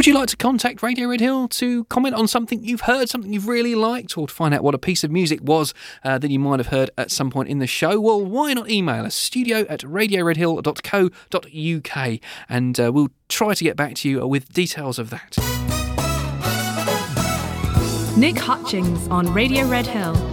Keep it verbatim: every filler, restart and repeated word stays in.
Would you like to contact Radio Red Hill to comment on something you've heard, something you've really liked, or to find out what a piece of music was uh, that you might have heard at some point in the show? Well, why not email us, studio at radio red hill dot co dot uk, and uh, we'll try to get back to you with details of that. Nick Hutchings on Radio Red Hill.